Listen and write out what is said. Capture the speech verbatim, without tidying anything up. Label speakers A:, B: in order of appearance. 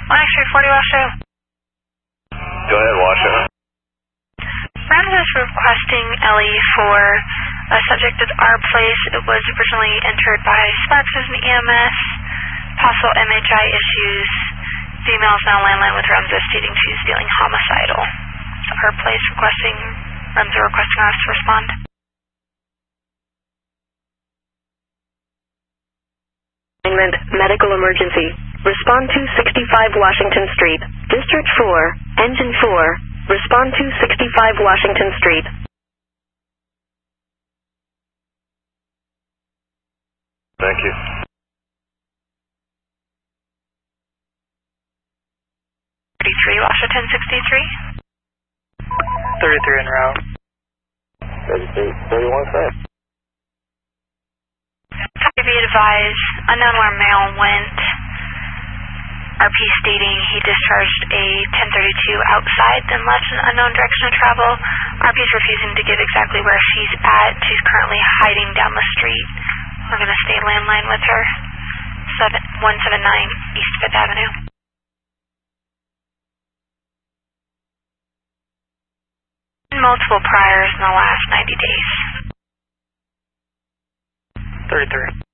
A: one X three forty Washoe.
B: Go ahead, Washoe.
A: Rams is requesting Ellie for a subject at our place. It was originally entered by Sparks as an E M S. Possible M H I issues. Females now landline with Ramses stating she's feeling homicidal. So our place requesting, Ramses requesting us to respond.
C: Medical emergency. Respond to sixty-five Washington Street. District four, Engine four. Respond to sixty-five Washington Street.
B: Thank you.
A: thirty-three Washington sixty-three.
D: thirty-three en route.
B: thirty-three, thirty-one, sir.
A: To be advised, unknown where male went. R P stating he discharged a ten thirty-two outside, then left an unknown direction of travel. R P is refusing to give exactly where she's at. She's currently hiding down the street. We're going to stay landline with her. one seventy-nine East fifth Avenue. Multiple priors in the last ninety days.
D: thirty-three.